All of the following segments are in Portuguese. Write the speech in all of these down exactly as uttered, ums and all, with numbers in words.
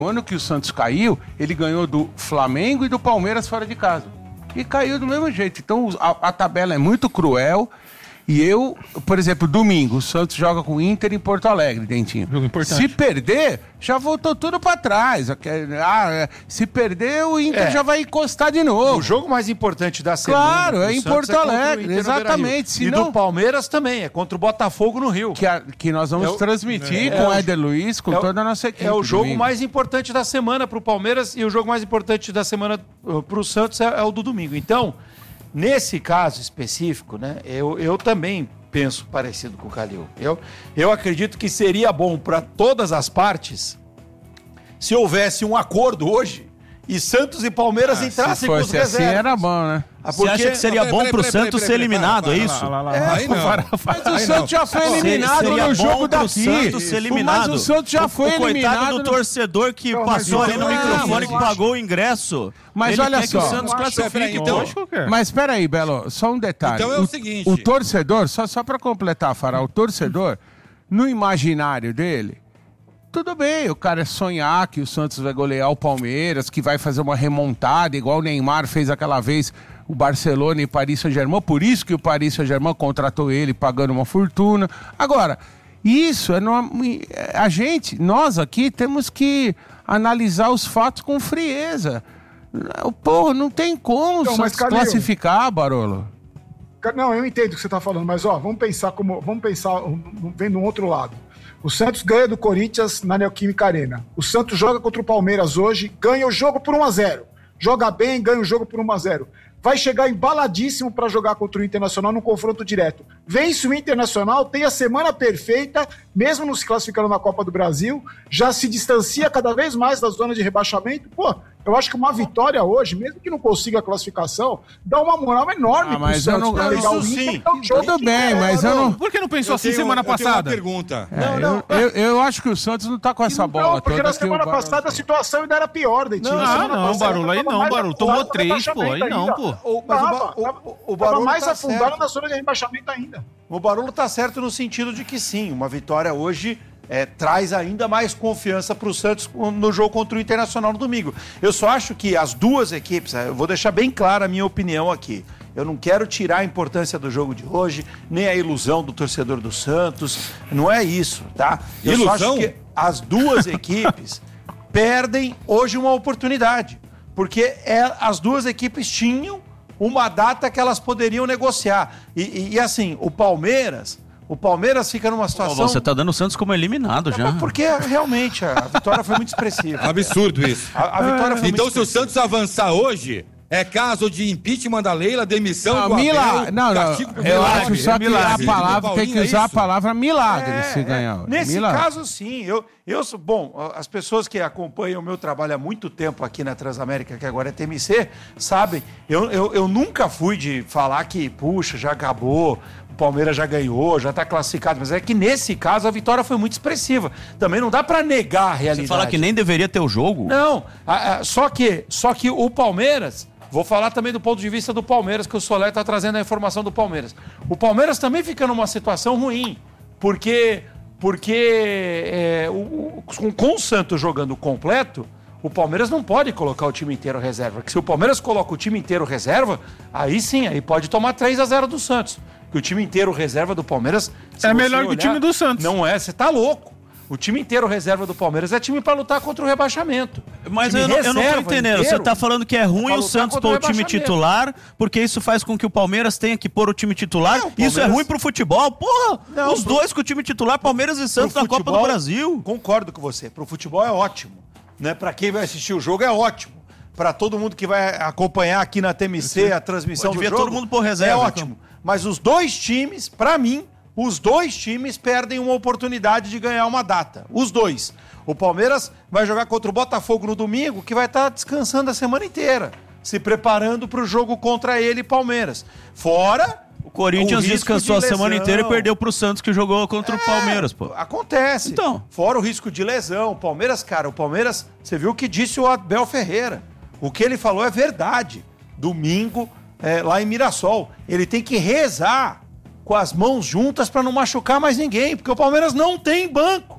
O ano que o Santos caiu, ele ganhou do Flamengo e do Palmeiras fora de casa. E caiu do mesmo jeito. Então a, a tabela é muito cruel. E eu, por exemplo, domingo, o Santos joga com o Inter em Porto Alegre, Dentinho. Jogo importante. Se perder, já voltou tudo pra trás. Ah, se perder, o Inter é. já vai encostar de novo. O jogo mais importante da semana. Claro, é em Porto Alegre, exatamente. E senão... do Palmeiras também, é contra o Botafogo no Rio. Que, a, que nós vamos é o, transmitir é, com o Éder Luiz, com é toda a nossa equipe. É o jogo domingo. mais importante da semana pro Palmeiras e o jogo mais importante da semana uh, pro Santos é, é o do domingo. Então, nesse caso específico, né, eu, eu também penso parecido com o Calil. Eu, eu acredito que seria bom para todas as partes se houvesse um acordo hoje e Santos e Palmeiras ah, entrassem com os reservas. Assim era bom, né? Ah, porque... Você acha que seria bom pro Santos ser eliminado, é isso? Aí não. Mas o Santos já foi eliminado no jogo daqui. Santos ser eliminado. Mas o Santos já foi eliminado. Coitado do torcedor que passou ali no microfone, que pagou o ingresso. Mas olha só. Que o Santos classifique, então. Mas espera aí, Belo, só um detalhe. Então é o seguinte. O torcedor, só, só pra completar, Fará, o torcedor, no imaginário dele, tudo bem, o cara é sonhar que o Santos vai golear o Palmeiras, que vai fazer uma remontada, igual o Neymar fez aquela vez, o Barcelona e Paris Saint-Germain, por isso que o Paris Saint-Germain contratou ele pagando uma fortuna. Agora, isso é numa, a gente, nós aqui temos que analisar os fatos com frieza. Pô, não tem como então, mas, classificar, Barolo. Não, eu entendo o que você está falando, mas ó, vamos pensar como, vamos pensar vendo um outro lado. O Santos ganha do Corinthians na Neoquímica Arena. O Santos joga contra o Palmeiras hoje, ganha o jogo por um a zero. Joga bem, ganha o jogo por um a zero. Vai chegar embaladíssimo para jogar contra o Internacional num confronto direto. Vence o Internacional, tem a semana perfeita, mesmo não se classificando na Copa do Brasil, já se distancia cada vez mais da zona de rebaixamento. Pô, eu acho que uma vitória hoje, mesmo que não consiga a classificação, dá uma moral enorme ah, pro mas Santos. Eu não, eu isso sim. Então, tudo bem, mas eu não... Por que não pensou eu assim tenho, semana eu passada? Tenho uma pergunta. É, não, não. Eu, eu, eu acho que o Santos não tá com essa bola não, porque toda. na semana passada a situação ainda era pior, Dentinho. Não, ah, não, Barulho, aí não, Barulho. Tomou três, pô, aí não, pô. O, mas tava, o, o, o Barulho mais tá afundado certo. na zona de rebaixamento ainda. O Barulho tá certo no sentido de que sim, uma vitória hoje é, traz ainda mais confiança pro Santos no jogo contra o Internacional no domingo. Eu só acho que as duas equipes, eu vou deixar bem clara a minha opinião aqui. Eu não quero tirar a importância do jogo de hoje, nem a ilusão do torcedor do Santos. Não é isso, tá? Eu ilusão? só acho que as duas equipes perdem hoje uma oportunidade. Porque é, as duas equipes tinham uma data que elas poderiam negociar. E, e, e assim, o Palmeiras... O Palmeiras fica numa situação... Você tá dando o Santos como eliminado já. Porque realmente a vitória foi muito expressiva. Absurdo isso. A, a vitória foi então muito se o expressiva. Santos avançar hoje, é caso de impeachment da Leila, demissão não, do mila... Abel, não, não, eu milagre, acho só que milagre. a palavra tem que usar é a palavra milagre é, se ganhar. É, nesse milagre. caso, sim. Eu, eu, bom, as pessoas que acompanham o meu trabalho há muito tempo aqui na Transamérica, que agora é T M C, sabem, eu, eu, eu nunca fui de falar que, puxa, já acabou, o Palmeiras já ganhou, já está classificado, mas é que nesse caso a vitória foi muito expressiva. Também não dá para negar a realidade. Você fala que nem deveria ter o jogo? Não, a, a, só, que, só que o Palmeiras... Vou falar também do ponto de vista do Palmeiras, que o Soler está trazendo a informação do Palmeiras. O Palmeiras também fica numa situação ruim, porque, porque é, o, o, com o Santos jogando completo, o Palmeiras não pode colocar o time inteiro reserva. Porque se o Palmeiras coloca o time inteiro reserva, aí sim, aí pode tomar três a zero do Santos. Porque o time inteiro reserva do Palmeiras... É melhor que o time do Santos. Não é, você tá louco. O time inteiro reserva do Palmeiras é time para lutar contra o rebaixamento. Mas eu não, eu não tô entendendo. Você tá falando que é ruim o Santos pôr o time titular, porque isso faz com que o Palmeiras tenha que pôr o time titular? Não, Palmeiras... Isso é ruim pro futebol? Porra! Não, os pro... dois com o time titular, Palmeiras e Santos na futebol, Copa do Brasil. Concordo com você. Pro futebol é ótimo. Né? Para quem vai assistir o jogo é ótimo. Para todo mundo que vai acompanhar aqui na T M C a transmissão do jogo, todo mundo por reserva, é ótimo. Então. Mas os dois times, para mim, os dois times perdem uma oportunidade de ganhar uma data. Os dois. O Palmeiras vai jogar contra o Botafogo no domingo, que vai estar descansando a semana inteira, se preparando para o jogo contra ele, Palmeiras. Fora... O Corinthians o descansou de a semana inteira e perdeu pro Santos, que jogou contra é, o Palmeiras, pô. Acontece. Então. Fora o risco de lesão. O Palmeiras, cara, o Palmeiras... Você viu o que disse o Abel Ferreira. O que ele falou é verdade. Domingo, é, lá em Mirassol. Ele tem que rezar com as mãos juntas para não machucar mais ninguém, porque o Palmeiras não tem banco.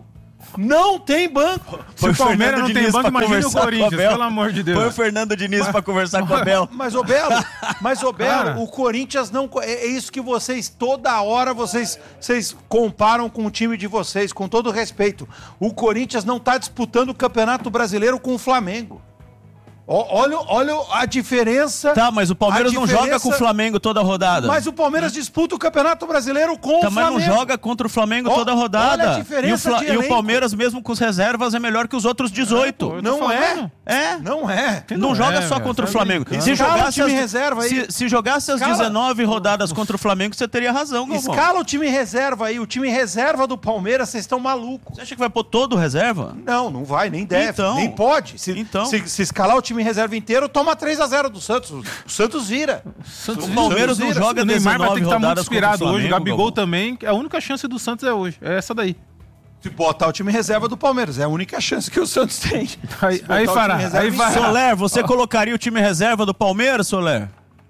Não tem banco. Se o Palmeiras não tem banco, imagina o Corinthians, pelo amor de Deus. Põe o Fernando Diniz pra conversar com o Abel. Mas, ô Belo, mas, ô Belo, o Corinthians não... É isso que vocês, toda hora, vocês, vocês comparam com o time de vocês, com todo respeito. O Corinthians não tá disputando o Campeonato Brasileiro com o Flamengo. Olha, olha a diferença. Tá, mas o Palmeiras não joga com o Flamengo toda a rodada. Mas o Palmeiras disputa o Campeonato Brasileiro com tá, o Flamengo. Mas não joga contra o Flamengo oh, toda a rodada. Olha a diferença e, o de e o Palmeiras, mesmo com as reservas, é melhor que os outros dezoito. É, não é? É? Não é. Não, não joga é, só contra o Flamengo. Se jogasse, as, reserva aí. Se, se jogasse as Escala... dezenove rodadas contra o Flamengo, você teria razão, Galvão. Escala o time reserva aí. O time reserva do Palmeiras, vocês estão malucos. Você acha que vai pôr todo reserva? Não, não vai, nem deve. Então, nem pode. Se, então. se, se escalar o time reserva inteiro, toma três a zero do Santos. O Santos vira. Santos o Palmeiras não joga o Neymar vai ter que estar muito inspirado Flamengo, hoje. O Gabigol Galvão. Também. A única chance do Santos é hoje. É essa daí. Se botar o time reserva do Palmeiras. É a única chance que o Santos tem. Aí, aí fará. Aí fará. Soler, você colocaria o time reserva do Palmeiras, Soler?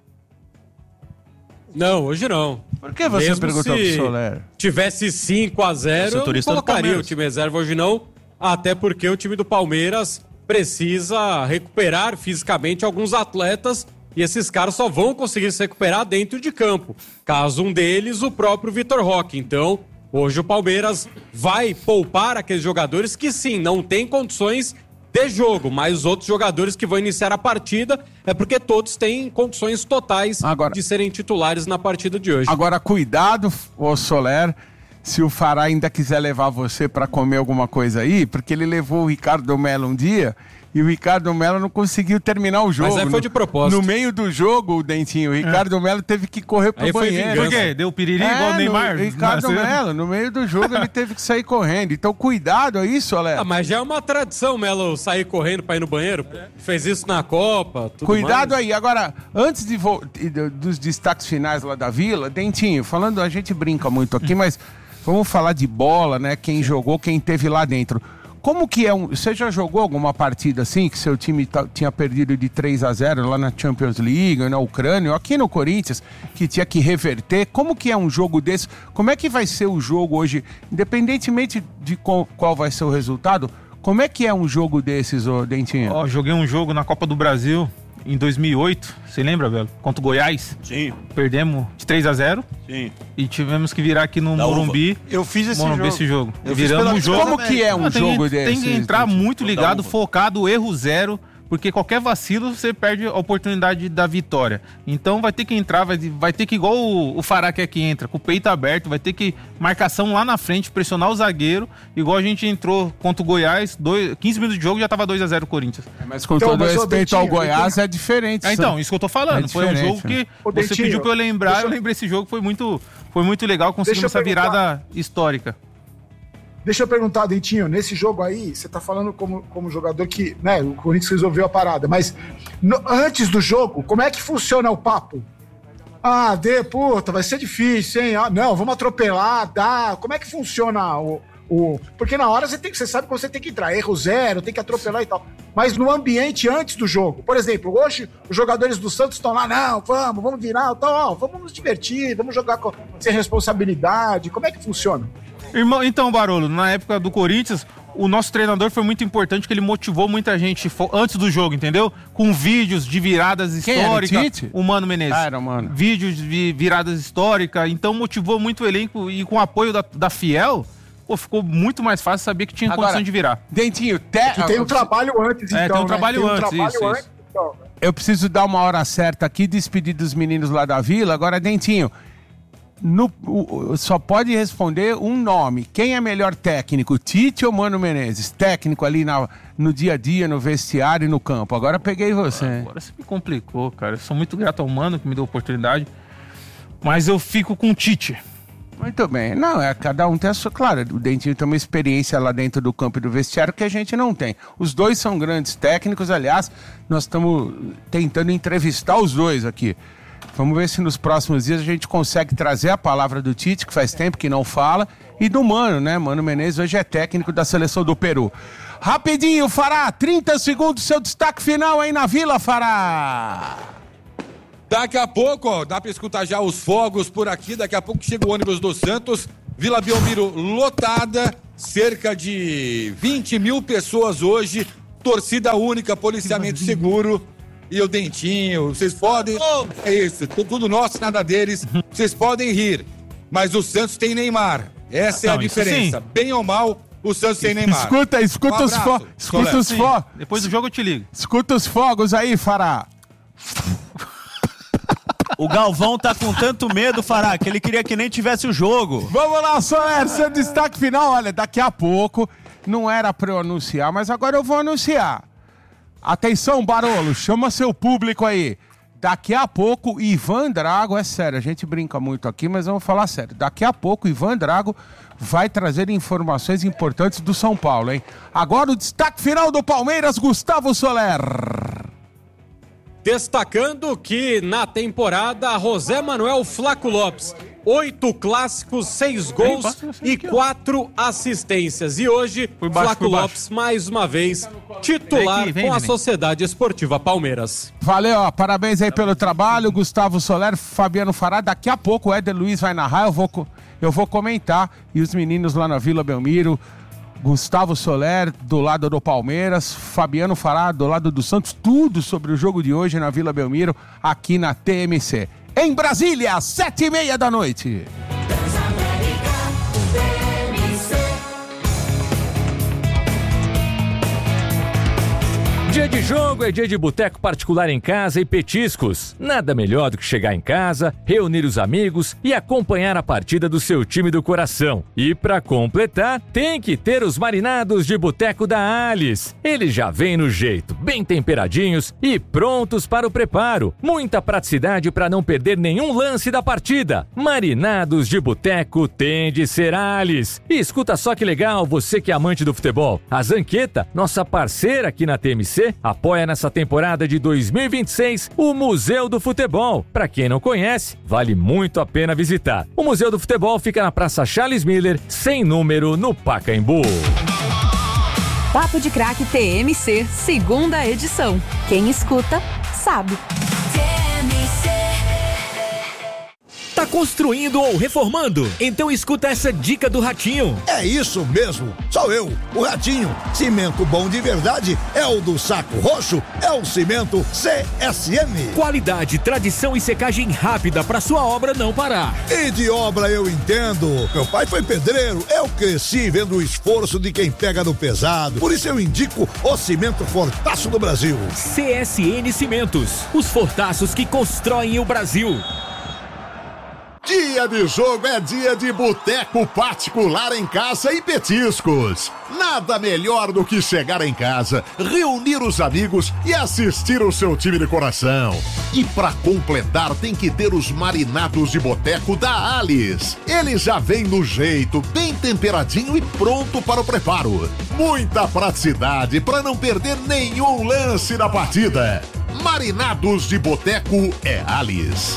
Não, hoje não. Por que você Mesmo perguntou se pro Soler? Tivesse cinco a zero, eu não colocaria o time reserva hoje não. Até porque o time do Palmeiras precisa recuperar fisicamente alguns atletas e esses caras só vão conseguir se recuperar dentro de campo. Caso um deles, o próprio Vitor Roque. Então, hoje o Palmeiras vai poupar aqueles jogadores que sim, não têm condições de jogo, mas os outros jogadores que vão iniciar a partida é porque todos têm condições totais agora, de serem titulares na partida de hoje. Agora, cuidado, ô Soler, se o Fará ainda quiser levar você para comer alguma coisa aí, porque ele levou o Ricardo Melo um dia e o Ricardo Melo não conseguiu terminar o jogo. Mas aí foi de propósito. No, no meio do jogo, o Dentinho, o Ricardo é. Melo teve que correr pro aí banheiro. Por quê? Deu piriri é, igual o Neymar? No, Ricardo Nasceu. Melo, no meio do jogo, ele teve que sair correndo. Então, cuidado aí, Soler. Ah, mas já é uma tradição, Melo, sair correndo pra ir no banheiro. É. Fez isso na Copa, tudo Cuidado mais. aí. Agora, antes de vo... dos destaques finais lá da Vila, Dentinho, falando, a gente brinca muito aqui, mas vamos falar de bola, né? Quem jogou, quem teve lá dentro. Como que é um... Você já jogou alguma partida assim, que seu time t- tinha perdido de três a zero lá na Champions League, na Ucrânia, ou aqui no Corinthians, que tinha que reverter? Como que é um jogo desse? Como é que vai ser o jogo hoje, independentemente de qual, qual vai ser o resultado, como é que é um jogo desses, ô Dentinho? Ó, joguei um jogo na Copa do Brasil em dois mil e oito, você lembra, velho? Contra o Goiás. Sim. Perdemos de três a zero. Sim. E tivemos que virar aqui no da Morumbi. Uva. Eu fiz esse Morumbi jogo. Esse jogo. Eu Viramos o jogo. Como que é um ah, jogo tem, desse? Tem que entrar muito ligado, focado, erro zero. Porque qualquer vacilo, você perde a oportunidade da vitória. Então vai ter que entrar, vai, vai ter que, igual o, o Fará que aqui entra, com o peito aberto, vai ter que marcação lá na frente, pressionar o zagueiro, igual a gente entrou contra o Goiás, dois, quinze minutos de jogo já tava dois a zero o Corinthians. É, mas com então, todo mas respeito ao Goiás é diferente. É, então, isso que eu tô falando. É foi um jogo que você Dentinho, pediu pra eu lembrar, eu... eu lembrei esse jogo, foi muito, foi muito legal, conseguimos essa virada histórica. Deixa eu perguntar, Dentinho, nesse jogo aí, você tá falando como, como jogador que, né, o Corinthians resolveu a parada, mas no, antes do jogo, como é que funciona o papo? Ah, de, puta, vai ser difícil, hein? Ah, não, vamos atropelar, dá. Como é que funciona o... o... Porque na hora você, tem, você sabe que você tem que entrar, erro zero, tem que atropelar e tal. Mas no ambiente antes do jogo, por exemplo, hoje os jogadores do Santos estão lá, não, vamos, vamos virar, então, ó, vamos nos divertir, vamos jogar com, sem responsabilidade. Como é que funciona? Irmão, então, Barolo, na época do Corinthians, o nosso treinador foi muito importante, que ele motivou muita gente antes do jogo, entendeu? Com vídeos de viradas históricas. O Mano Menezes. Ah, era o Mano. Vídeos de viradas históricas, então motivou muito o elenco e com o apoio da, da Fiel, pô, ficou muito mais fácil saber que tinha Agora, condição de virar. Dentinho, te... tem um trabalho antes, é, então, tem um trabalho né? antes, tem um isso, trabalho isso. antes, então. Eu preciso dar uma hora certa aqui, despedir dos meninos lá da Vila. Agora, Dentinho, No, o, só pode responder um nome. Quem é melhor técnico, Tite ou Mano Menezes? Técnico ali na, no dia a dia, no vestiário e no campo. Agora peguei você. Agora você me complicou, cara. Eu sou muito grato ao Mano que me deu a oportunidade. Mas eu fico com o Tite. Muito bem. Não, é, cada um tem a sua... Claro, o Dentinho tem uma experiência lá dentro do campo e do vestiário que a gente não tem. Os dois são grandes técnicos. Aliás, nós estamos tentando entrevistar os dois aqui. Vamos ver se nos próximos dias a gente consegue trazer a palavra do Tite, que faz tempo que não fala, e do Mano, né? Mano Menezes hoje é técnico da seleção do Peru. Rapidinho, Fará, trinta segundos, seu destaque final aí na Vila, Fará. Daqui a pouco, ó, dá pra escutar já os fogos por aqui, daqui a pouco chega o ônibus do Santos, Vila Belmiro lotada, cerca de vinte mil pessoas hoje, torcida única, policiamento seguro. E o Dentinho, vocês podem... É isso, tudo nosso, nada deles. Vocês podem rir, mas o Santos tem Neymar. Essa é a diferença. Bem ou mal, o Santos tem Neymar. Escuta, escuta um os fogos. Escuta os fogos. Depois do jogo eu te ligo. Escuta os fogos aí, Fará. O Galvão tá com tanto medo, Fará, que ele queria que nem tivesse o jogo. Vamos lá, Soler, seu destaque final. Olha, daqui a pouco, não era pra eu anunciar, mas agora eu vou anunciar. Atenção, Barolo, chama seu público aí. Daqui a pouco, Ivan Drago, é sério, a gente brinca muito aqui, mas vamos falar sério. Daqui a pouco, Ivan Drago vai trazer informações importantes do São Paulo, hein? Agora o destaque final do Palmeiras, Gustavo Soler. Destacando que na temporada, José Manuel Flaco Lopes, oito clássicos, seis gols e quatro assistências. E hoje, Flaco Lopes, mais uma vez, titular com a Sociedade Esportiva Palmeiras. Valeu, ó, parabéns aí pelo trabalho, Gustavo Soler, Fabiano Fará. Daqui a pouco o Éder Luiz vai narrar, eu vou, eu vou comentar. E os meninos lá na Vila Belmiro, Gustavo Soler do lado do Palmeiras, Fabiano Fará do lado do Santos, tudo sobre o jogo de hoje na Vila Belmiro, aqui na T M C. Em Brasília, sete e meia da noite. Dia de jogo é dia de boteco particular em casa e petiscos. Nada melhor do que chegar em casa, reunir os amigos e acompanhar a partida do seu time do coração. E para completar, tem que ter os marinados de boteco da Alice. Eles já vêm no jeito, bem temperadinhos e prontos para o preparo. Muita praticidade para não perder nenhum lance da partida. Marinados de boteco tem de ser Alice. E escuta só que legal, você que é amante do futebol. A Zanqueta, nossa parceira aqui na T M C, apoia nessa temporada de dois mil e vinte e seis o Museu do Futebol. Para quem não conhece, vale muito a pena visitar. O Museu do Futebol fica na Praça Charles Miller, sem número, no Pacaembu. Papo de Craque T M C, segunda edição. Quem escuta, sabe. T M C. Tá construindo ou reformando? Então escuta essa dica do Ratinho. É isso mesmo, sou eu, o Ratinho. Cimento bom de verdade é o do Saco Roxo, é o cimento C S M. Qualidade, tradição e secagem rápida para sua obra não parar. E de obra eu entendo. Meu pai foi pedreiro, eu cresci vendo o esforço de quem pega no pesado. Por isso eu indico o cimento Fortaço do Brasil. C S N Cimentos, os fortaços que constroem o Brasil. Dia de jogo é dia de boteco particular em casa e petiscos. Nada melhor do que chegar em casa, reunir os amigos e assistir o seu time de coração. E pra completar tem que ter os marinados de boteco da Alice. Ele já vem no jeito, bem temperadinho e pronto para o preparo. Muita praticidade para não perder nenhum lance da partida. Marinados de boteco é Alice.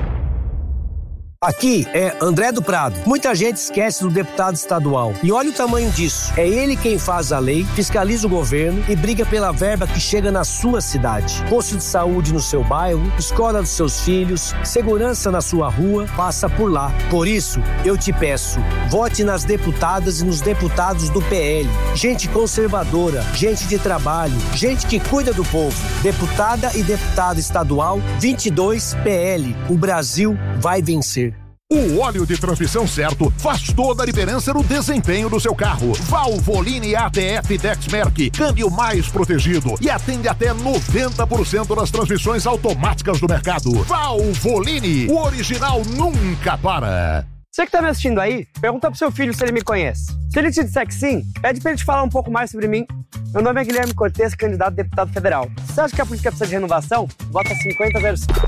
Aqui é André do Prado. Muita gente esquece do deputado estadual. E olha o tamanho disso. É ele quem faz a lei, fiscaliza o governo e briga pela verba que chega na sua cidade. Posto de saúde no seu bairro, escola dos seus filhos, segurança na sua rua, passa por lá. Por isso, eu te peço, vote nas deputadas e nos deputados do P L. Gente conservadora, gente de trabalho, gente que cuida do povo. Deputada e deputado estadual, vinte e dois P L. O Brasil vai vencer. O óleo de transmissão certo faz toda a diferença no desempenho do seu carro. Valvoline A T F Dexmerc, câmbio mais protegido e atende até noventa por cento das transmissões automáticas do mercado. Valvoline, o original nunca para. Você que tá me assistindo aí, pergunta pro seu filho se ele me conhece. Se ele te disser que sim, pede pra ele te falar um pouco mais sobre mim. Meu nome é Guilherme Cortes, candidato a deputado federal. Você acha que a política precisa de renovação? Vota cinquenta a zero cinco.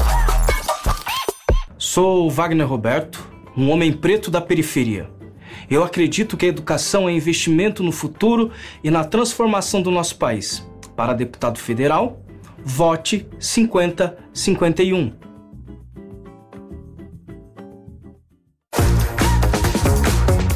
Sou Wagner Roberto, um homem preto da periferia. Eu acredito que a educação é investimento no futuro e na transformação do nosso país. Para deputado federal, vote cinquenta a cinquenta e um.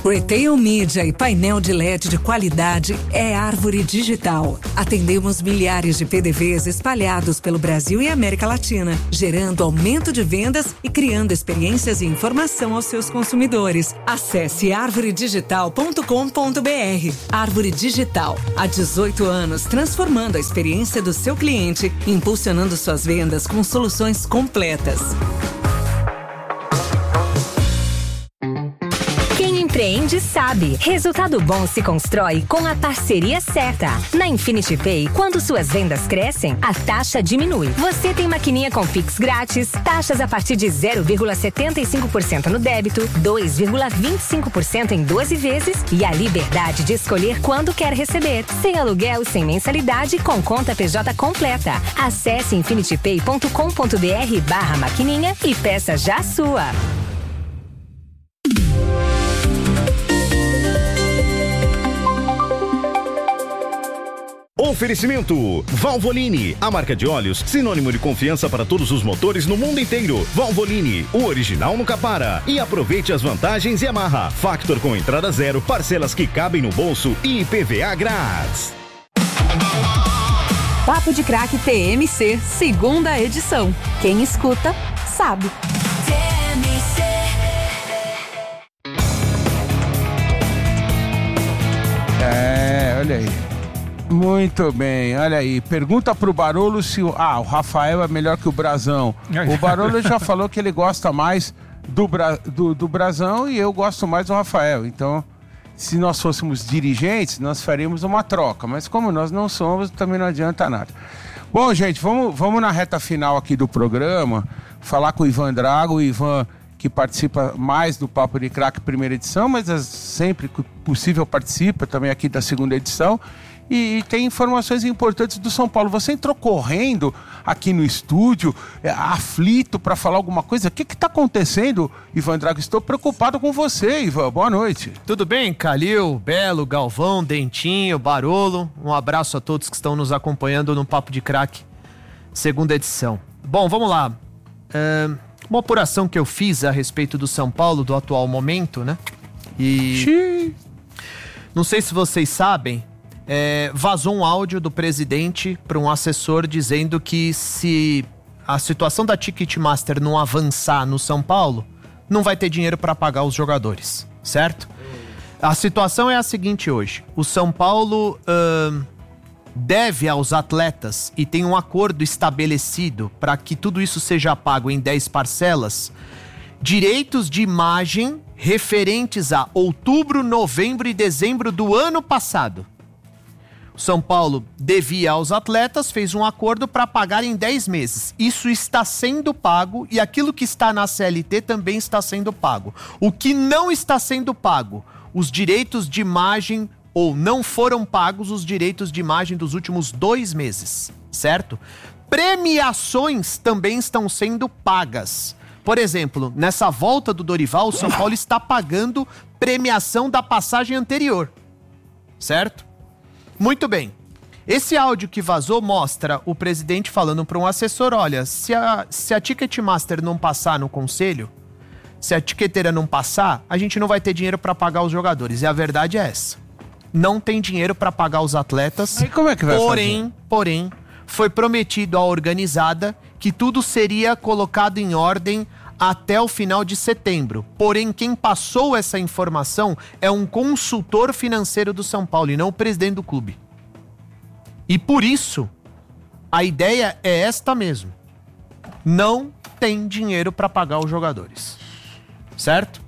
Retail Media e painel de L E D de qualidade é Árvore Digital. Atendemos milhares de P D Vs espalhados pelo Brasil e América Latina, gerando aumento de vendas e criando experiências e informação aos seus consumidores. Acesse árvore digital ponto com ponto b r. Árvore Digital, há dezoito anos, transformando a experiência do seu cliente, impulsionando suas vendas com soluções completas. Empreende sabe. Resultado bom se constrói com a parceria certa. Na Infinity Pay, quando suas vendas crescem, a taxa diminui. Você tem maquininha com Pix grátis, taxas a partir de zero vírgula setenta e cinco por cento no débito, dois vírgula vinte e cinco por cento em doze vezes e a liberdade de escolher quando quer receber. Sem aluguel, sem mensalidade, com conta P J completa. Acesse infinity pay ponto com ponto b r barra maquininha e peça já a sua. Oferecimento Valvoline, a marca de óleos sinônimo de confiança para todos os motores no mundo inteiro. Valvoline, o original nunca para. E aproveite as vantagens Yamaha. Factor com entrada zero, parcelas que cabem no bolso e I P V A grátis. Papo de Craque T M C, segunda edição. Quem escuta, sabe. T M C. É, olha aí. Muito bem, olha aí. Pergunta pro Barolo se o... Ah, o Rafael é melhor que o Brazão. O Barolo já falou que ele gosta mais do, Bra... do, do Brazão e eu gosto mais do Rafael. Então, se nós fôssemos dirigentes, nós faríamos uma troca. Mas como nós não somos, também não adianta nada. Bom, gente, vamos, vamos na reta final aqui do programa. Falar com o Ivan Drago. O Ivan, que participa mais do Papo de Craque primeira edição, mas sempre que possível participa também aqui da segunda edição. E, e tem informações importantes do São Paulo. Você entrou correndo aqui no estúdio, é, aflito para falar alguma coisa. O que está acontecendo, Ivan Drago? Estou preocupado com você, Ivan. Boa noite. Tudo bem, Calil, Belo, Galvão, Dentinho, Barolo. Um abraço a todos que estão nos acompanhando no Papo de Craque, segunda edição. Bom, vamos lá. É, uma apuração que eu fiz a respeito do São Paulo, do atual momento, né? E... Xiii. Não sei se vocês sabem, É, vazou um áudio do presidente para um assessor dizendo que se a situação da Ticketmaster não avançar no São Paulo, não vai ter dinheiro para pagar os jogadores, certo? A situação é a seguinte hoje. O São Paulo uh, deve aos atletas e tem um acordo estabelecido para que tudo isso seja pago em dez parcelas, direitos de imagem referentes a outubro, novembro e dezembro do ano passado. São Paulo devia aos atletas, fez um acordo para pagar em dez meses. Isso está sendo pago e aquilo que está na C L T também está sendo pago. O que não está sendo pago, os direitos de imagem, ou não foram pagos os direitos de imagem dos últimos dois meses, certo? Premiações também estão sendo pagas. Por exemplo, nessa volta do Dorival, o São Paulo está pagando premiação da passagem anterior, certo? Muito bem. Esse áudio que vazou mostra o presidente falando para um assessor, olha, se a, se a Ticketmaster não passar no conselho, se a tiqueteira não passar, a gente não vai ter dinheiro para pagar os jogadores. E a verdade é essa. Não tem dinheiro para pagar os atletas. E como é que vai porém, fazer? Porém, foi prometido à organizada que tudo seria colocado em ordem até o final de setembro. Porém, quem passou essa informação é um consultor financeiro do São Paulo e não o presidente do clube. E por isso, a ideia é esta mesmo. Não tem dinheiro para pagar os jogadores. Certo?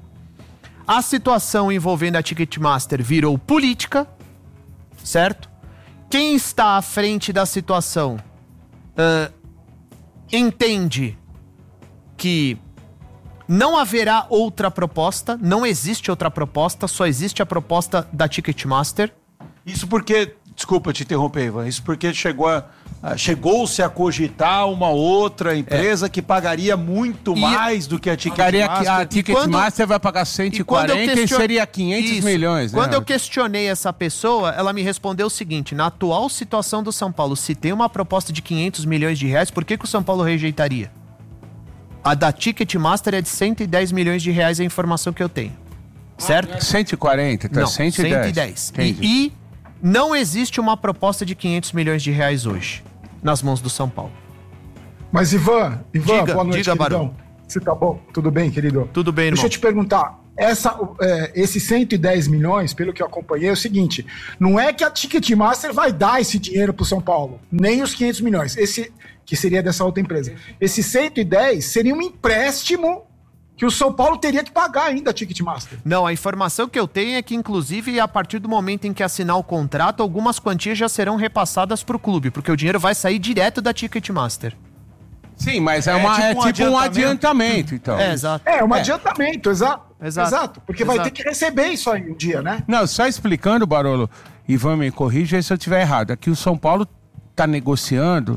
A situação envolvendo a Ticketmaster virou política. Certo? Quem está à frente da situação uh, entende que não haverá outra proposta, não existe outra proposta, só existe a proposta da Ticketmaster. Isso porque, desculpa te interromper, Ivan, isso porque chegou a, a, chegou-se a cogitar uma outra empresa é. que pagaria muito e mais do que a Ticketmaster. A Ticketmaster vai pagar cento e quarenta e, e seria quinhentos isso. milhões. Quando né? eu questionei essa pessoa, ela me respondeu o seguinte, na atual situação do São Paulo, se tem uma proposta de quinhentos milhões de reais, por que, que o São Paulo rejeitaria? A da Ticketmaster é de cento e dez milhões de reais, é a informação que eu tenho. certo? cento e quarenta, tá? Não, cento e dez. cento e dez. E, e não existe uma proposta de quinhentos milhões de reais hoje nas mãos do São Paulo. Mas Ivan, Ivan, diga, boa noite, diga, queridão. Barão. Você tá bom? Tudo bem, querido? Tudo bem, irmão. Deixa eu te perguntar, essa, é, esses cento e dez milhões, pelo que eu acompanhei, é o seguinte, não é que a Ticketmaster vai dar esse dinheiro pro São Paulo, nem os quinhentos milhões, esse, que seria dessa outra empresa. Esse cento e dez seria um empréstimo que o São Paulo teria que pagar ainda a Ticketmaster. Não, a informação que eu tenho é que, inclusive, a partir do momento em que assinar o contrato, algumas quantias já serão repassadas pro clube, porque o dinheiro vai sair direto da Ticketmaster. Sim, mas é, uma, é tipo, um, é tipo adiantamento. um adiantamento, então. É, exato. É, um é. adiantamento, exato. Exato, exato porque exato. vai ter que receber isso aí um dia, né? Não, só explicando, Barolo, Ivan, me corrija se eu estiver errado. Aqui o São Paulo está negociando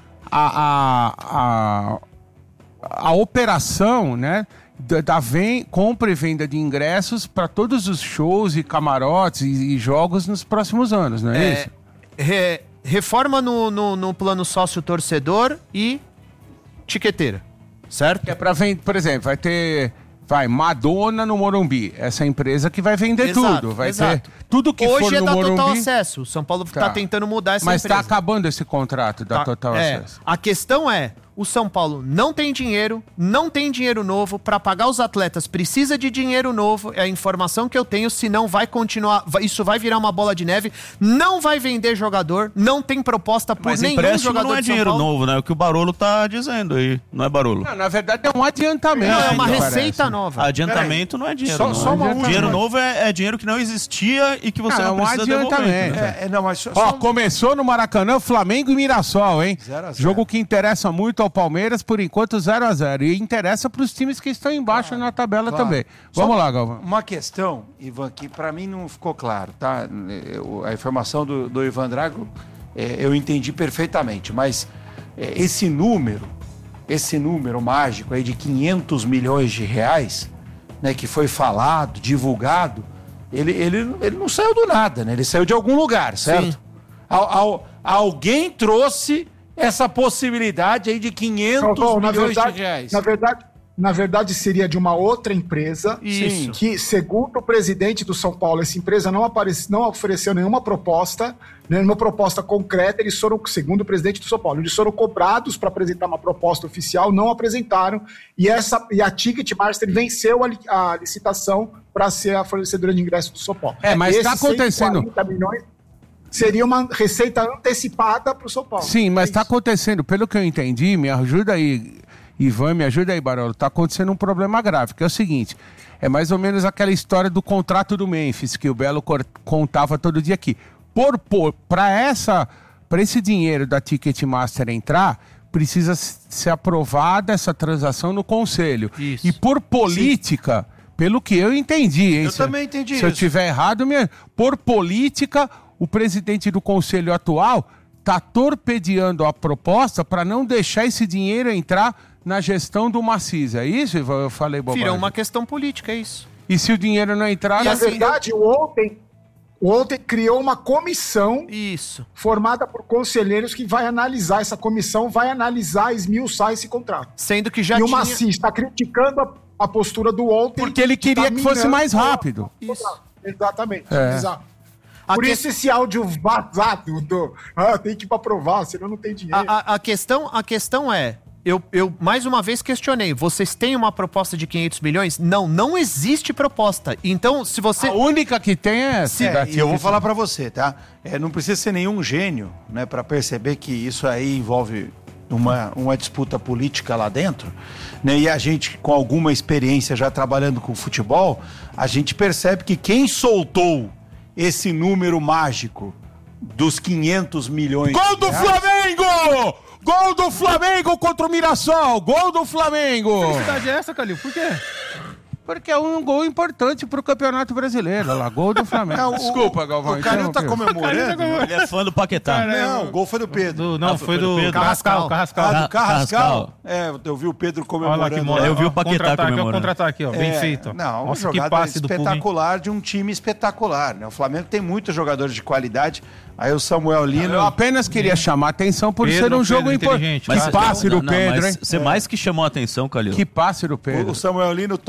a, a, a, a operação, né, da, da ven- compra e venda de ingressos para todos os shows e camarotes e, e jogos nos próximos anos, não é, é isso? Re, reforma no, no, no plano sócio-torcedor e tiqueteira, certo? Que é para vender, por exemplo, vai ter... Vai, Madonna no Morumbi. Essa empresa que vai vender exato, tudo. Vai exato. ter tudo que Hoje for é no da Morumbi. Total Acesso. O São Paulo está Tá. tentando mudar essa Mas empresa. está acabando esse contrato da Tá, Total é. Acesso. A questão é, o São Paulo não tem dinheiro, não tem dinheiro novo, para pagar os atletas precisa de dinheiro novo, é a informação que eu tenho, senão vai continuar, vai, isso vai virar uma bola de neve, não vai vender jogador, não tem proposta por Mas nenhum empréstimo jogador não é de São dinheiro Paulo. novo, né? É o que o Barolo tá dizendo aí, não é Barolo? Não, na verdade é um adiantamento. Não, é uma ainda receita parece. nova. Adiantamento não é dinheiro. Só- não. só uma última- Dinheiro novo é, é dinheiro que não existia e que você Ah, não é um precisa devolver. adiantamento. Né? É, é, não, mas só, Ó, só- começou no Maracanã, Flamengo e Mirassol, hein? zero a zero. Jogo que interessa muito ao Palmeiras, por enquanto zero a zero. E interessa para os times que estão embaixo na tabela claro. também. Só Vamos lá, Galvão. Uma questão, Ivan, que para mim não ficou claro, tá? Eu- a informação do, do Ivan Drago é, eu entendi perfeitamente, mas é, esse número, esse número mágico aí de quinhentos milhões de reais, né, que foi falado, divulgado, ele, ele, ele não saiu do nada, né? Ele saiu de algum lugar, certo? Sim. Al, al- alguém trouxe essa possibilidade aí de quinhentos Galvão, na milhões verdade, de reais. Na verdade, na verdade, seria de uma outra empresa. Isso. Que, segundo o presidente do São Paulo, essa empresa não, aparece, não ofereceu nenhuma proposta, nenhuma proposta concreta. Eles foram, segundo o presidente do São Paulo, eles foram cobrados para apresentar uma proposta oficial, não apresentaram. E, essa, e a Ticketmaster venceu a, li- a licitação para ser a fornecedora de ingressos do São Paulo. É, mas Esses tá acontecendo- cento e quarenta milhões seria uma receita antecipada para o São Paulo. Sim, mas É está isso. acontecendo, pelo que eu entendi, me ajuda aí, Ivan, me ajuda aí, Barolo, está acontecendo um problema grave, que é o seguinte, é mais ou menos aquela história do contrato do Memphis, que o Belo cor- contava todo dia aqui. Por, por, para essa, para esse dinheiro da Ticketmaster entrar, precisa s- ser aprovada essa transação no Conselho. Isso. E por política, pelo que eu entendi, hein? Eu se, também entendi Se eu isso. estiver errado, me... por política, o presidente do Conselho atual está torpedeando a proposta para não deixar esse dinheiro entrar na gestão do Macisa. É isso, Ivan? Eu falei bobagem. Virou uma questão política, é isso. E se o dinheiro não entrar... Na assim, verdade, o ontem, o ontem criou uma comissão Isso. formada por conselheiros que vai analisar, essa comissão vai analisar, esmiuçar esse contrato. Sendo que já e o tinha... Macis está criticando a, a postura do ontem. Porque ele queria tá que fosse minando mais o- rápido. Isso. Exatamente. É. Exato. A Por que- isso esse áudio vazado do ah, tem que ir para aprovar, senão não tem dinheiro. A, a- a questão, a questão é, eu, eu mais uma vez questionei, vocês têm uma proposta de quinhentos milhões? Não, não existe proposta. Então, se você... A única que tem é essa. É, da e eu vou Ticketmaster. falar pra você, tá? É, não precisa ser nenhum gênio, né, para perceber que isso aí envolve uma, uma disputa política lá dentro, né? E a gente, com alguma experiência já trabalhando com futebol, a gente percebe que quem soltou esse número mágico dos quinhentos milhões Gol de do reais, Flamengo! Gol do Flamengo contra o Mirassol! Gol do Flamengo! Que cidade é essa, Calil? Por quê? Porque é um gol importante pro Campeonato Brasileiro. Olha lá, gol do Flamengo. Não, o- Desculpa, Galvão. O Calil tá interrompi. comemorando. Ele é fã do Paquetá. Não, o gol foi do Pedro. Do- não, Ah, foi, foi do do, Pedro. Carrascal. Carrascal. Ah, do Carrascal? Carrascal. É, eu vi o Pedro Olha lá comemorando. que moda. Eu vi o Ó, Paquetá contra-ataque, ó, comemorando. contra-ataque, ó. Bem É, feito. ó. Não, uma Nossa, que jogada passe do Pulga, hein? espetacular de um time espetacular, né? O Flamengo tem muitos jogadores de qualidade. Aí o Samuel Lino... Eu apenas queria chamar a atenção por Pedro, ser um Pedro, jogo importante. inteligente, Que cara. passe do Não, não, Pedro, mas hein? Você mais que chamou a atenção, Calil. Que passe do Pedro. O Samuel Lino toca pro,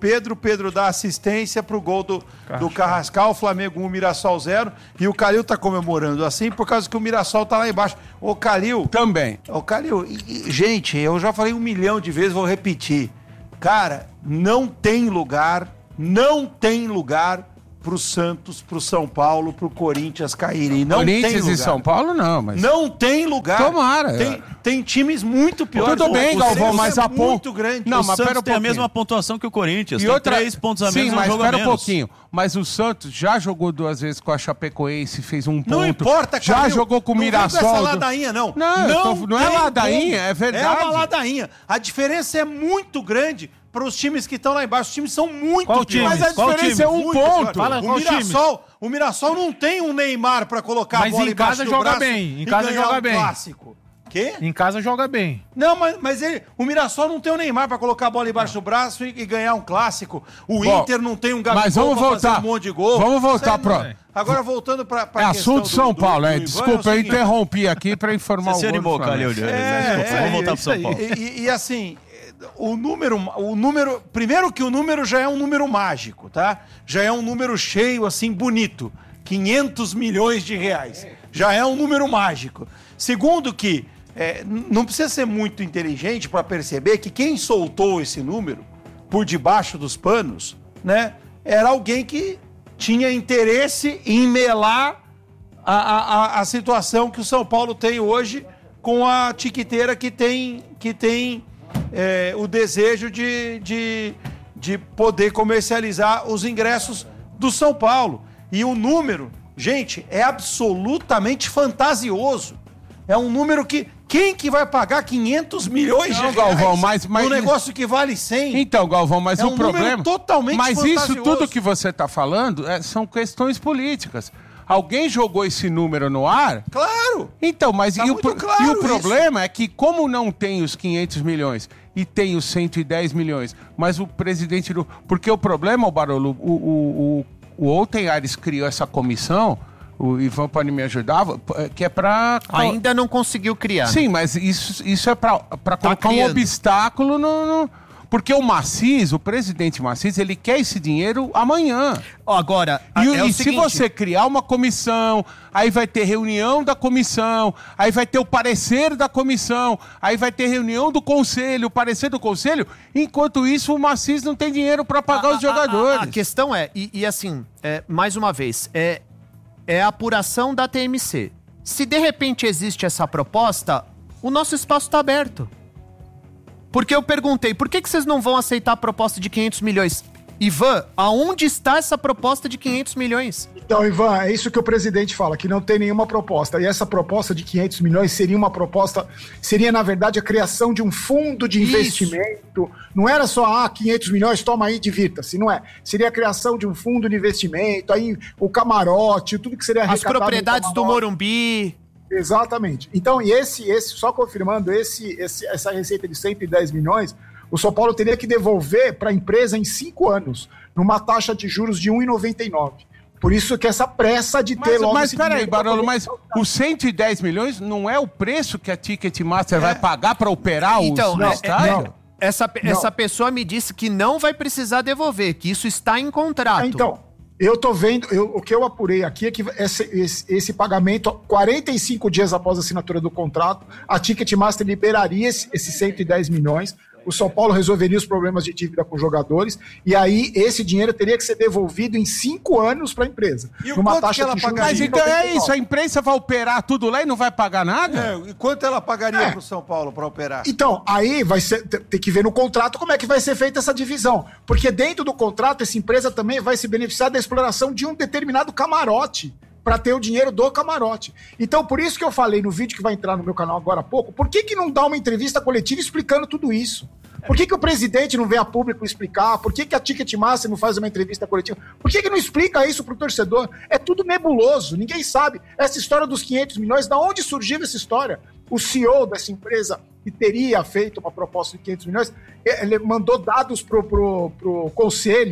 Pedro, o Pedro dá assistência pro gol do, do Carrascal, o Flamengo um, Mirassol zero, e o Calil tá comemorando assim por causa que o Mirassol tá lá embaixo. Ô Calil... Também. Ô Calil, e, e, gente, eu já falei um milhão de vezes, vou repetir. Cara, não tem lugar, não tem lugar pro Santos, pro São Paulo, pro Corinthians caírem. Não Corinthians tem lugar. e São Paulo não, mas... Não tem lugar. Tomara. Tem, tem times muito piores. Tudo bem, Galvão, mas a ponto... muito grande. Não, o mas Santos pera um tem a mesma pontuação que o Corinthians. E tem outra... três pontos a menos, Sim, um mas jogo a espera um menos. pouquinho. Mas o Santos já jogou duas vezes com a Chapecoense, fez um ponto. Não importa, cara. Já jogou com o Mirassol. Não vem com essa ladainha, não. Não, não, tô... não é ladainha, como. é verdade. É uma ladainha. A diferença é muito grande para os times que estão lá embaixo. Os times são muito Qual piores. time? Mas a Qual diferença time? é um Muito ponto. Fala, o qual Mirassol, time? o Mirassol não tem um Neymar para colocar Mas a bola em casa embaixo do joga braço bem. Em e casa ganhar joga um bem. clássico. Quê? Em casa joga bem. Não, mas, mas ele, o Mirassol não tem o Neymar para colocar a bola embaixo do braço e, e ganhar um clássico. O Bom, Inter não tem um Gabigol mas vamos pra voltar. fazer um monte de gol. Vamos voltar Isso aí não pro- é. Agora voltando para É assunto São Paulo, é. Desculpa, eu interrompi aqui para informar Você o se animou, outro Calil. Flamengo. Desculpa, vamos voltar pro São Paulo. E, e- e assim, o número, o número. Primeiro que o número já é um número mágico, tá? Já é um número cheio, assim, bonito. quinhentos milhões de reais. Já é um número mágico. Segundo que é, n- não precisa ser muito inteligente para perceber que quem soltou esse número por debaixo dos panos, né? Era alguém que tinha interesse em melar a, a, a- a situação que o São Paulo tem hoje com a tiquiteira que tem, que tem é, o desejo de, de, de poder comercializar os ingressos do São Paulo. E o número, gente, é absolutamente fantasioso. É um número que... Quem que vai pagar quinhentos milhões Não, de reais Galvão, mas- mas- num negócio que vale cem? Então, Galvão, mas É o um número problema... totalmente Mas isso fantasioso. tudo que você está falando é, são questões políticas. Alguém jogou esse número no ar? Claro! Então, mas Tá e, o, muito pro- claro e o isso. problema é que como não tem os quinhentos milhões e tem os cento e dez milhões, mas o presidente do... Porque o problema, o Barolo, o, o, o, o Outen Ares criou essa comissão, o Ivan pode me ajudar, que é para... Ainda não conseguiu criar. Sim, mas isso, isso é para colocar um criando. obstáculo no... no- Porque o Macis, o presidente Macis, ele quer esse dinheiro amanhã. Ó, agora, E, é o e se seguinte- você criar uma comissão, aí vai ter reunião da comissão, aí vai ter o parecer da comissão, aí vai ter reunião do conselho, o parecer do conselho, enquanto isso o Macis não tem dinheiro para pagar A- os a- jogadores. A, a questão é, e, e assim, é, mais uma vez, é, é a apuração da T M C. Se de repente existe essa proposta, o nosso espaço está aberto. Porque eu perguntei, por que, que vocês não vão aceitar a proposta de quinhentos milhões? Ivan, aonde está essa proposta de quinhentos milhões? Então, Ivan, é isso que o presidente fala, que não tem nenhuma proposta. E essa proposta de quinhentos milhões seria uma proposta, seria, na verdade, a criação de um fundo de Isso. investimento. Não era só, ah, quinhentos milhões, toma aí, divirta-se. Não é. Seria a criação de um fundo de investimento, aí o camarote, tudo que seria As arrecadado no propriedades do camarote. Morumbi. Exatamente. Então, e esse, esse só confirmando, esse, esse, essa receita de cento e dez milhões, o São Paulo teria que devolver para a empresa em cinco anos, numa taxa de juros de um vírgula noventa e nove. Por isso que essa pressa de ter Mas, logo mas esse peraí, dinheiro pra Barolo, poder- mas os cento e dez milhões não é o preço que a Ticketmaster vai pagar para operar Então, os é- os é- estádios? é- essa, essa pessoa me disse que não vai precisar devolver, que isso está em contrato. Então, eu tô vendo, eu- o que eu apurei aqui é que esse, esse, esse pagamento, quarenta e cinco dias após a assinatura do contrato, a Ticketmaster liberaria esse, esses cento e dez milhões, o São Paulo resolveria os problemas de dívida com jogadores, e aí esse dinheiro teria que ser devolvido em cinco anos para a empresa. E o numa quanto taxa que ela de juros pagaria? Mas de então é noventa e nove. isso, a imprensa vai operar tudo lá e não vai pagar nada? É, e quanto ela pagaria para o São Paulo para operar? Então, aí vai ser, te- tem que ver no contrato como é que vai ser feita essa divisão. Porque dentro do contrato, essa empresa também vai se beneficiar da exploração de um determinado camarote para ter o dinheiro do camarote. Então, por isso que eu falei no vídeo que vai entrar no meu canal agora há pouco, por que, que não dá uma entrevista coletiva explicando tudo isso? Por que, que o presidente não vem a público explicar? Por que, que a Ticketmaster não faz uma entrevista coletiva? Por que, que não explica isso pro torcedor? É tudo nebuloso, ninguém sabe. Essa história dos quinhentos milhões, da onde surgiu essa história? O C E O dessa empresa, que teria feito uma proposta de quinhentos milhões, ele mandou dados pro, pro, pro conselho,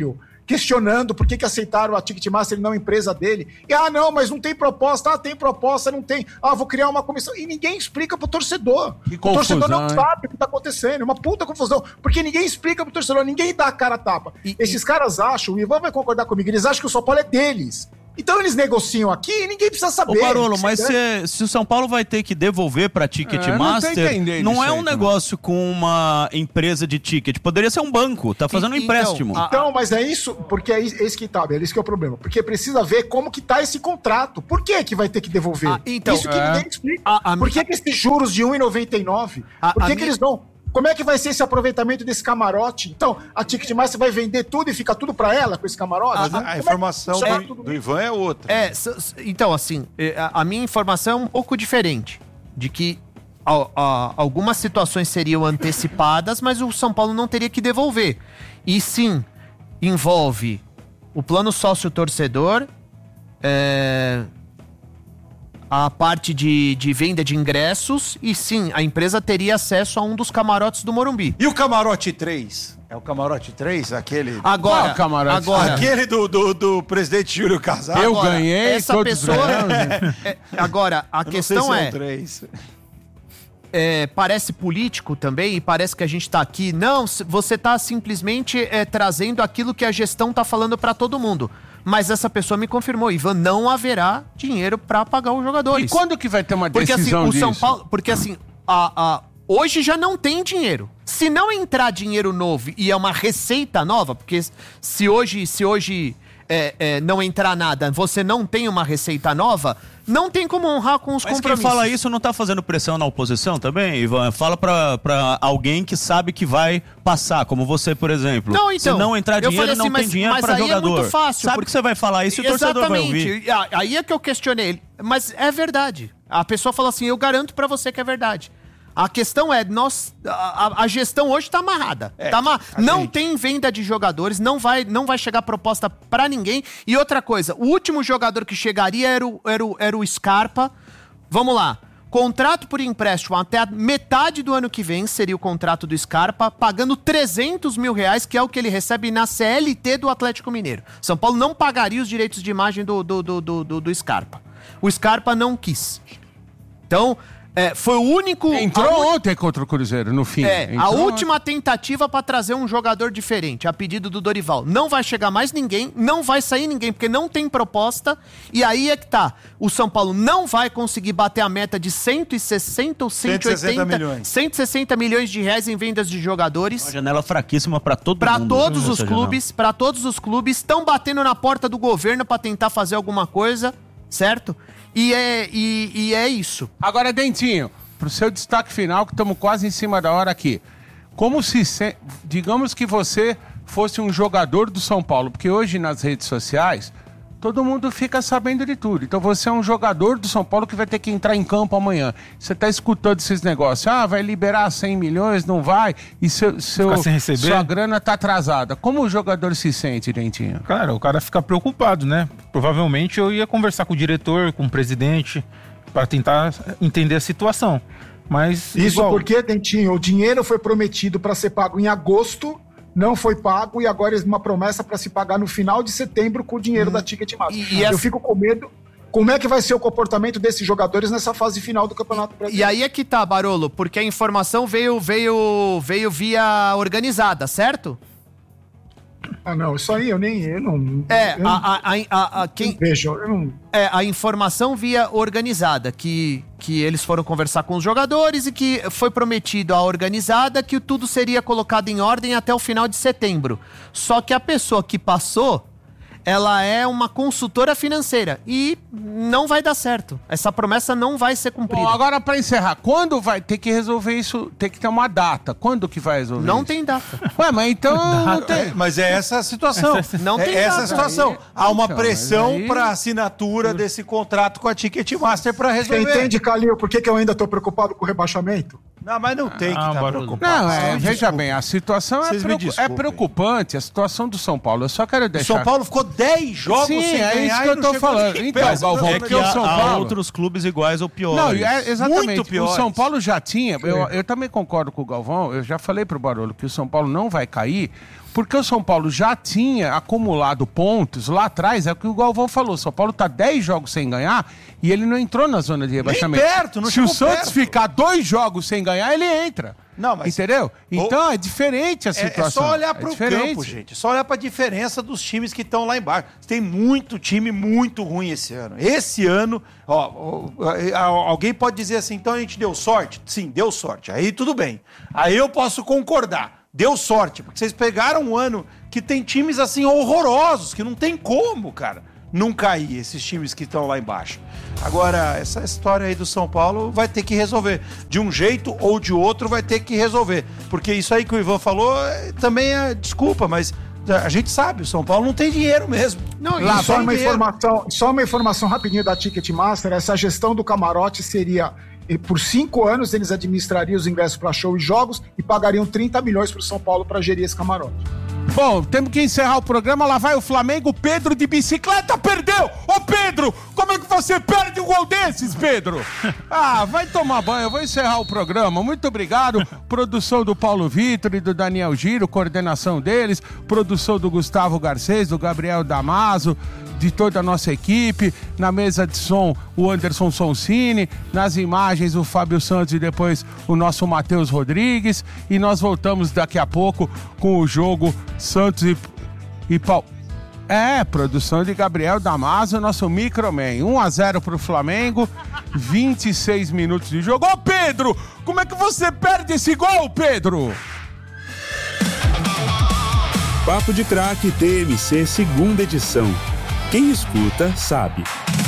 questionando por que, que aceitaram a Ticketmaster e não a empresa dele. E, ah, não, mas não tem proposta. Ah, tem proposta, não tem. Ah, vou criar uma comissão. E ninguém explica pro torcedor. Que o confusão, torcedor não hein? sabe o que tá acontecendo. É uma puta confusão. Porque ninguém explica pro torcedor, ninguém dá a cara a tapa. E, Esses e... caras acham, o Ivan vai concordar comigo, eles acham que o São Paulo é deles. Então eles negociam aqui e ninguém precisa saber. Ô, Barolo, mas se, se o São Paulo vai ter que devolver pra Ticketmaster, é, não, não é um negócio com uma empresa de ticket. Poderia ser um banco, tá fazendo e, um empréstimo. Então, então, mas é isso, porque é esse que tá, é esse que é o problema. Porque precisa ver como que tá esse contrato. Por que que vai ter que devolver? Ah, então, isso que é. ninguém explica. A, a Por que que esses juros de um real e noventa e nove centavos? Por que que minha... eles dão... Como é que vai ser esse aproveitamento desse camarote? Então, a Ticketmaster vai vender tudo e fica tudo pra ela com esse camarote? Mas a, a informação é do, do Ivan é outra. É, então, assim, a, a minha informação é um pouco diferente. De que a, a, algumas situações seriam antecipadas, mas o São Paulo não teria que devolver. E sim, envolve o plano sócio-torcedor, é... a parte de, de venda de ingressos e sim, a empresa teria acesso a um dos camarotes do Morumbi. E o camarote três? É o camarote três? Aquele... Agora, Qual camarote agora aquele do, do, do presidente Júlio Casado. Eu agora, ganhei, essa todos pessoa... é, agora, a Eu questão não sei se é... é, um três. É, parece político também e parece que a gente tá aqui. Não, você tá simplesmente é, trazendo aquilo que a gestão tá falando pra todo mundo. Mas essa pessoa me confirmou, Ivan, não haverá dinheiro pra pagar os jogadores. E quando que vai ter uma porque, decisão assim, o disso? São Paulo, porque assim, a, a, hoje já não tem dinheiro. Se não entrar dinheiro novo e é uma receita nova, porque se hoje, se hoje é, é, não entrar nada, você não tem uma receita nova, não tem como honrar com os Mas compromissos. quem fala isso não tá fazendo pressão na oposição também, Ivan? Fala pra, pra alguém que sabe que vai passar, como você, por exemplo. Não, então, se não entrar dinheiro, assim, não mas, tem dinheiro mas pra aí jogador. É muito fácil, sabe porque... que você vai falar isso e o torcedor vai ouvir. Exatamente. Aí é que eu questionei ele. Mas é verdade. A pessoa fala assim, eu garanto pra você que é verdade. A questão é, nós, a, a gestão hoje tá amarrada. É, tá amar... Não tem venda de jogadores, não vai, não vai chegar proposta pra ninguém. E outra coisa, o último jogador que chegaria era o, era o, era o Scarpa. Vamos lá. Contrato por empréstimo até a metade do ano que vem seria o contrato do Scarpa, pagando trezentos mil reais, que é o que ele recebe na C L T do Atlético Mineiro. São Paulo não pagaria os direitos de imagem do, do, do, do, do, do Scarpa. O Scarpa não quis. Então... É, foi o único... Entrou a... ontem contra o Cruzeiro, no fim. É, Entrou a última ontem. tentativa para trazer um jogador diferente, a pedido do Dorival. Não vai chegar mais ninguém, não vai sair ninguém, porque não tem proposta. E aí é que tá. O São Paulo não vai conseguir bater a meta de cento e sessenta ou cento e oitenta... cento e sessenta milhões. cento e sessenta milhões de reais em vendas de jogadores. Uma janela fraquíssima para todo pra mundo. Para todos os clubes, para todos os clubes. Estão batendo na porta do governo para tentar fazer alguma coisa, certo? E é, e, e é isso. Agora, Dentinho... Pro seu destaque final, que estamos quase em cima da hora aqui. Como se, se... Digamos que você fosse um jogador do São Paulo, porque hoje nas redes sociais, todo mundo fica sabendo de tudo. Então você é um jogador do São Paulo que vai ter que entrar em campo amanhã. Você tá escutando esses negócios. Ah, vai liberar cem milhões, não vai. E seu, seu, sem receber? Sua grana tá atrasada. Como o jogador se sente, Dentinho? Cara, o cara fica preocupado, né? Provavelmente eu ia conversar com o diretor, com o presidente... para tentar entender a situação. Mas isso igual... porque, Dentinho, o dinheiro foi prometido para ser pago em agosto, não foi pago e agora é uma promessa para se pagar no final de setembro com o dinheiro hum. da Ticketmaster. E, e Eu essa... fico com medo. Como é que vai ser o comportamento desses jogadores nessa fase final do Campeonato Brasileiro? E aí é que tá, Barolo, porque a informação veio, veio, veio via organizada, certo? Ah, não, isso aí eu nem... Eu não, é, eu a, a, a, a, quem, vejo, eu não... é, a informação via organizada, que, que eles foram conversar com os jogadores e que foi prometido à organizada que tudo seria colocado em ordem até o final de setembro. Só que a pessoa que passou, ela é uma consultora financeira e não vai dar certo. Essa promessa não vai ser cumprida. Bom, agora para encerrar, quando vai ter que resolver isso? Tem que ter uma data. Quando que vai resolver Não isso? tem data. Ué, mas então não tem. É, mas é essa a situação. Não tem é essa data. a situação. Aí, Há uma então, pressão aí... para assinatura desse contrato com a Ticketmaster para resolver. Você entende, Calil, por que, que eu ainda tô preocupado com o rebaixamento? Não, mas não tem que ah, estar tá preocupado. Não, é, veja bem, a situação é, preocup... é preocupante, a situação do São Paulo. Eu só quero deixar... O São Paulo ficou dez jogos Sim, sem é ganhar isso que eu tô falando. Então, Galvão, é porque que o há, São há Paulo... outros clubes iguais ou piores. Não, é, exatamente. Muito piores. O São Paulo já tinha... Eu, eu também concordo com o Galvão, eu já falei pro Barolo que o São Paulo não vai cair. Porque o São Paulo já tinha acumulado pontos lá atrás, é o que o Galvão falou, o São Paulo tá dez jogos sem ganhar e ele não entrou na zona de rebaixamento. Nem perto, não Se o chegou Santos perto. ficar dois jogos sem ganhar, ele entra. Não, mas... Entendeu? Então Ou... é diferente a situação. É, é só olhar pro é campo, gente. É só olhar pra diferença dos times que estão lá embaixo. Tem muito time muito ruim esse ano. Esse ano, ó, ó, alguém pode dizer assim, então a gente deu sorte? Sim, deu sorte. Aí tudo bem. Aí eu posso concordar. Deu sorte, porque vocês pegaram um ano que tem times assim horrorosos, que não tem como, cara, não cair esses times que estão lá embaixo. Agora, essa história aí do São Paulo vai ter que resolver. De um jeito ou de outro vai ter que resolver. Porque isso aí que o Ivan falou também é desculpa, mas a gente sabe, o São Paulo não tem dinheiro mesmo. Não, e Lá, só uma, dinheiro. informação, só uma informação rapidinho da Ticketmaster, essa gestão do camarote seria... E por cinco anos eles administrariam os ingressos para show e jogos e pagariam trinta milhões para o São Paulo para gerir esse camarote. Bom, temos que encerrar o programa. Lá vai o Flamengo. Pedro de bicicleta perdeu. Ô Pedro, como é que você perde um gol desses, Pedro? Ah, vai tomar banho. Eu vou encerrar o programa. Muito obrigado. Produção do Paulo Vitor e do Daniel Giro, coordenação deles. Produção do Gustavo Garcês, do Gabriel Damaso, de toda a nossa equipe. Na mesa de som, o Anderson Sonsini. Nas imagens, o Fábio Santos e depois o nosso Matheus Rodrigues. E nós voltamos daqui a pouco com o jogo Santos e, e Pau... É, produção de Gabriel Damaso, nosso Microman. um a zero pro Flamengo, vinte e seis minutos de jogo. Ô, Pedro, como é que você perde esse gol, Pedro? Papo de Craque T M C, segunda edição. Quem escuta, sabe.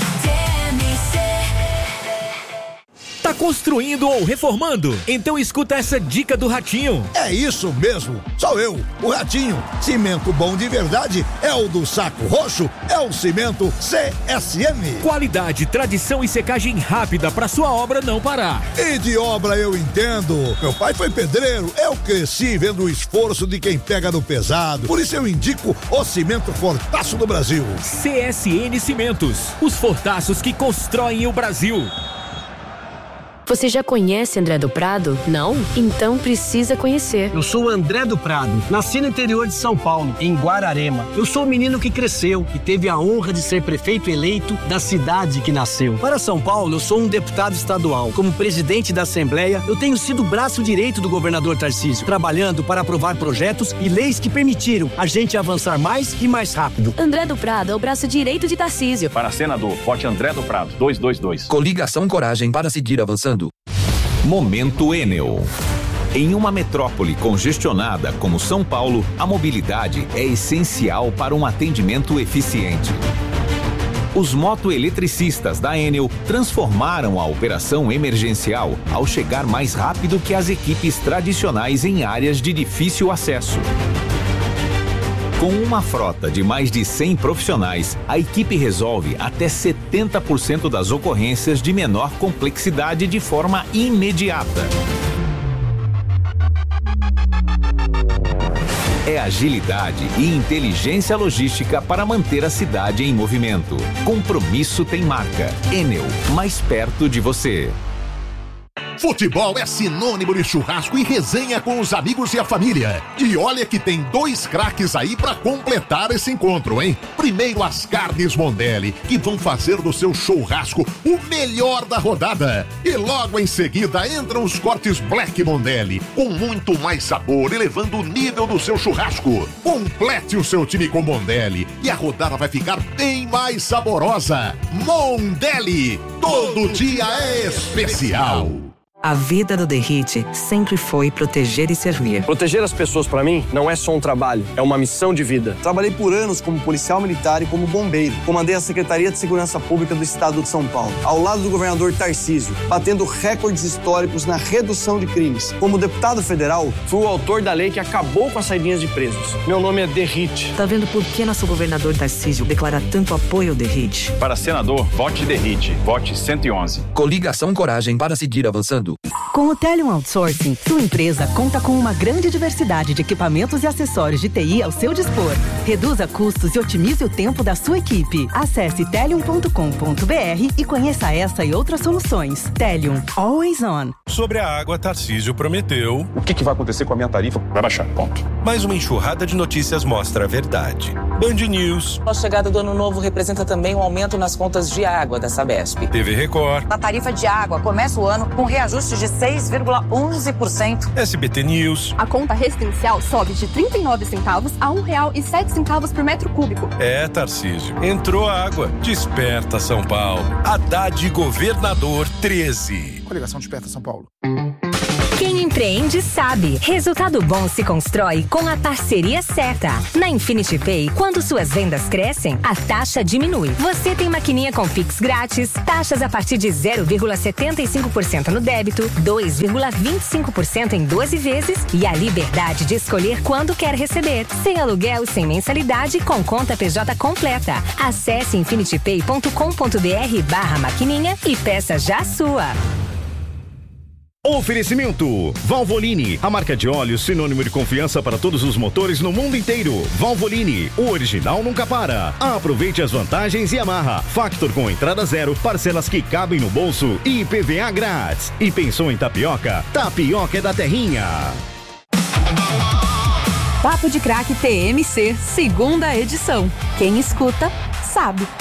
Tá construindo ou reformando? Então escuta essa dica do Ratinho. É isso mesmo, sou eu, o Ratinho. Cimento bom de verdade é o do Saco Roxo, é o Cimento C S M. Qualidade, tradição e secagem rápida pra sua obra não parar. E de obra eu entendo. Meu pai foi pedreiro, eu cresci vendo o esforço de quem pega no pesado. Por isso eu indico o Cimento Fortaço do Brasil. C S N Cimentos, os fortaços que constroem o Brasil. Você já conhece André do Prado? Não? Então precisa conhecer. Eu sou o André do Prado, nasci no interior de São Paulo, em Guararema. Eu sou o menino que cresceu e teve a honra de ser prefeito eleito da cidade que nasceu. Para São Paulo, eu sou um deputado estadual. Como presidente da Assembleia, eu tenho sido o braço direito do governador Tarcísio, trabalhando para aprovar projetos e leis que permitiram a gente avançar mais e mais rápido. André do Prado é o braço direito de Tarcísio. Para senador, vote André do Prado, dois dois dois. Coligação Coragem para seguir avançando. Momento Enel. Em uma metrópole congestionada como São Paulo, a mobilidade é essencial para um atendimento eficiente. Os motoeletricistas da Enel transformaram a operação emergencial ao chegar mais rápido que as equipes tradicionais em áreas de difícil acesso. Com uma frota de mais de cem profissionais, a equipe resolve até setenta por cento das ocorrências de menor complexidade de forma imediata. É agilidade e inteligência logística para manter a cidade em movimento. Compromisso tem marca. Enel, mais perto de você. Futebol é sinônimo de churrasco e resenha com os amigos e a família. E olha que tem dois craques aí pra completar esse encontro, hein? Primeiro as carnes Mondelli, que vão fazer do seu churrasco o melhor da rodada. E logo em seguida entram os cortes Black Mondelli, com muito mais sabor, elevando o nível do seu churrasco. Complete o seu time com Mondelli e a rodada vai ficar bem mais saborosa. Mondelli, todo dia é especial. A vida do Derrite sempre foi proteger e servir. Proteger as pessoas, pra mim, não é só um trabalho, é uma missão de vida. Trabalhei por anos como policial militar e como bombeiro. Comandei a Secretaria de Segurança Pública do Estado de São Paulo, ao lado do governador Tarcísio, batendo recordes históricos na redução de crimes. Como deputado federal, fui o autor da lei que acabou com as saidinhas de presos. Meu nome é Derrite. Tá vendo por que nosso governador Tarcísio declara tanto apoio ao Derrite? Para senador, vote Derrite, vote cento e onze. Coligação Coragem para seguir avançando. Oferecimento. Com o Telium Outsourcing, sua empresa conta com uma grande diversidade de equipamentos e acessórios de T I ao seu dispor. Reduza custos e otimize o tempo da sua equipe. Acesse telium ponto com ponto b r e conheça essa e outras soluções. Telium, always on. Sobre a água, Tarcísio prometeu... O que, que vai acontecer com a minha tarifa? Vai baixar, ponto. Mais uma enxurrada de notícias mostra a verdade. Band News. A chegada do ano novo representa também um aumento nas contas de água da Sabesp. T V Record. A tarifa de água começa o ano com reajuste de seis vírgula onze por cento. S B T News. A conta residencial sobe de trinta e nove centavos a um real e sete centavos por metro cúbico. É, Tarcísio. Entrou água. Desperta São Paulo. Haddad Governador treze. Coligação Desperta São Paulo. Quem empreende sabe. Resultado bom se constrói com a parceria certa. Na Infinity Pay, quando suas vendas crescem, a taxa diminui. Você tem maquininha com Pix grátis, taxas a partir de zero vírgula setenta e cinco por cento no débito, dois vírgula vinte e cinco por cento em doze vezes e a liberdade de escolher quando quer receber. Sem aluguel, sem mensalidade, com conta P J completa. Acesse infinity pay ponto com ponto b r barra maquininha e peça já a sua. Oferecimento Valvoline, a marca de óleo sinônimo de confiança para todos os motores no mundo inteiro. Valvoline, o original nunca para. Aproveite as vantagens e amarra. Factor com entrada zero, parcelas que cabem no bolso e I P V A grátis. E pensou em tapioca? Tapioca é da Terrinha. Papo de Craque T M C, segunda edição. Quem escuta, sabe.